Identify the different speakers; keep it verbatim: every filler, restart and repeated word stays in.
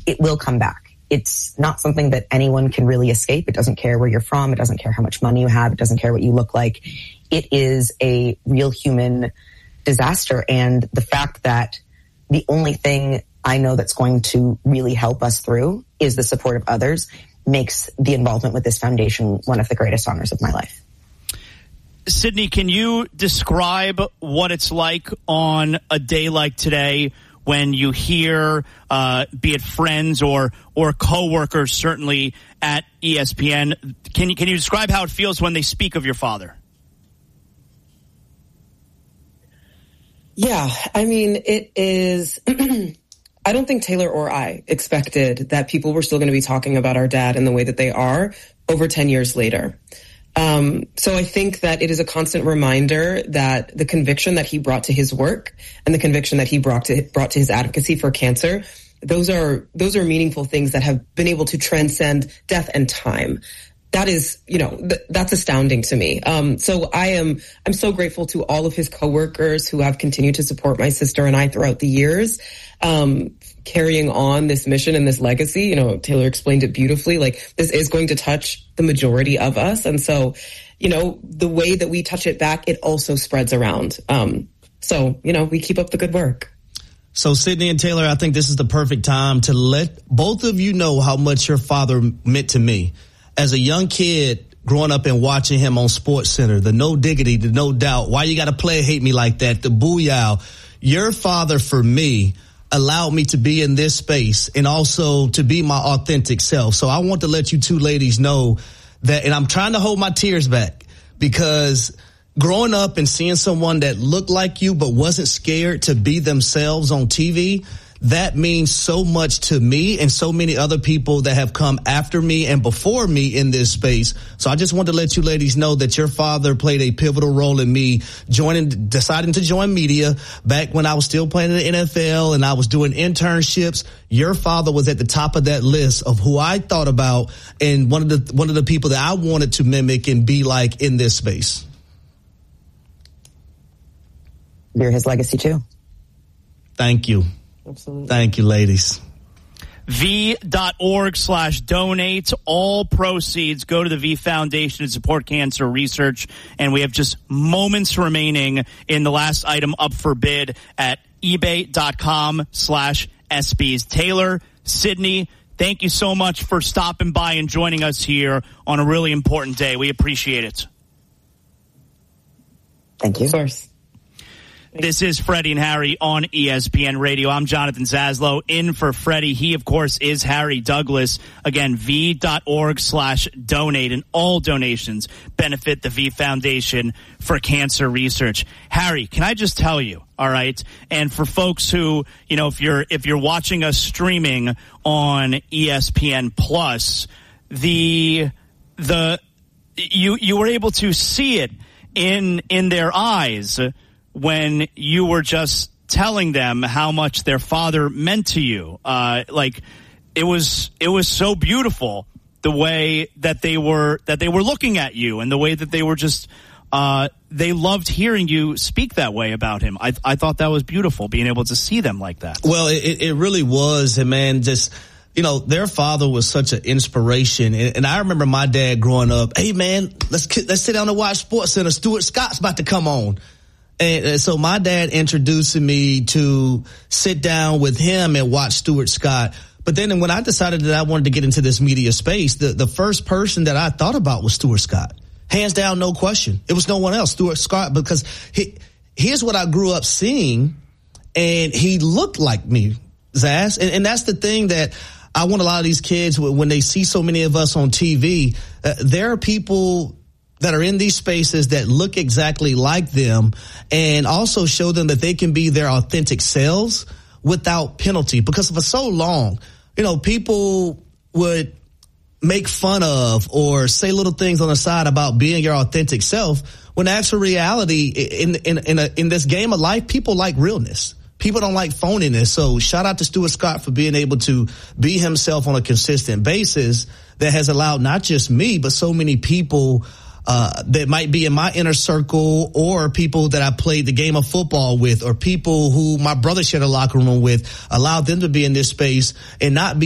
Speaker 1: it will come back. It's not something that anyone can really escape. It doesn't care where you're from. It doesn't care how much money you have. It doesn't care what you look like. It is a real human disaster. And the fact that the only thing I know that's going to really help us through is the support of others makes the involvement with this foundation one of the greatest honors of my life.
Speaker 2: Sydney, can you describe what it's like on a day like today when you hear, uh, be it friends or or coworkers, certainly at E S P N? Can you can you describe how it feels when they speak of your father?
Speaker 3: Yeah, I mean, it is. I don't think Taylor or I expected that people were still going to be talking about our dad in the way that they are over ten years later. Um, so I think that it is a constant reminder that the conviction that he brought to his work and the conviction that he brought to brought to his advocacy for cancer, those are those are meaningful things that have been able to transcend death and time. That is, you know, th- that's astounding to me. Um, so I am, I'm so grateful to all of his coworkers who have continued to support my sister and I throughout the years, um, carrying on this mission and this legacy. You know, Taylor explained it beautifully. Like, this is going to touch the majority of us. And so, you know, the way that we touch it back, it also spreads around. Um, so, you know, we keep up the good work.
Speaker 4: So, Sydney and Taylor, I think this is the perfect time to let both of you know how much your father meant to me. As a young kid, growing up and watching him on Sports Center, the no diggity, the no doubt, why you got to play hate me like that, the booyah, your father for me allowed me to be in this space and also to be my authentic self. So I want to let you two ladies know that, and I'm trying to hold my tears back, because growing up and seeing someone that looked like you but wasn't scared to be themselves on T V, that means so much to me and so many other people that have come after me and before me in this space. So I just want to let you ladies know that your father played a pivotal role in me joining, deciding to join media back when I was still playing in the N F L and I was doing internships. Your father was at the top of that list of who I thought about and one of the, one of the people that I wanted to mimic and be like in this space.
Speaker 1: You're his legacy too.
Speaker 4: Thank you.
Speaker 3: Absolutely.
Speaker 4: Thank you, ladies.
Speaker 2: V.org slash donate. All proceeds go to the V Foundation to support cancer research. And we have just moments remaining in the last item up for bid at ebay.com slash SBs. Taylor, Sydney, thank you so much for stopping by and joining us here on a really important day. We appreciate it.
Speaker 1: Thank you.
Speaker 3: Of course.
Speaker 2: This is Freddie and Harry on E S P N Radio. I'm Jonathan Zaslow in for Freddie. He, of course, is Harry Douglas. Again, V.org slash donate, and all donations benefit the V Foundation for Cancer Research. Harry, can I just tell you, all right, and for folks who, you know, if you're if you're watching us streaming on E S P N Plus, the the you you were able to see it in in their eyes when you were just telling them how much their father meant to you. Uh, like, it was, it was so beautiful the way that they were, that they were looking at you and the way that they were just, uh, they loved hearing you speak that way about him. I, I thought that was beautiful, being able to see them like that.
Speaker 4: Well, it, it really was. And man, just, you know, their father was such an inspiration. And, and I remember my dad growing up, hey man, let's, let's sit down and watch Sports Center. Stuart Scott's about to come on. And so my dad introducing me to sit down with him and watch Stuart Scott. But then when I decided that I wanted to get into this media space, the, the first person that I thought about was Stuart Scott. Hands down, no question. It was no one else, Stuart Scott, because he, here's what I grew up seeing, and he looked like me, Zaz. And, and that's the thing that I want a lot of these kids, when they see so many of us on T V, uh, there are people that are in these spaces that look exactly like them, and also show them that they can be their authentic selves without penalty. Because for so long, you know, people would make fun of or say little things on the side about being your authentic self, when the actual reality in in in, a, in this game of life, people like realness. People don't like phoniness. So shout out to Stuart Scott for being able to be himself on a consistent basis that has allowed not just me, but so many people Uh, that might be in my inner circle, or people that I played the game of football with, or people who my brother shared a locker room with, allowed them to be in this space and not be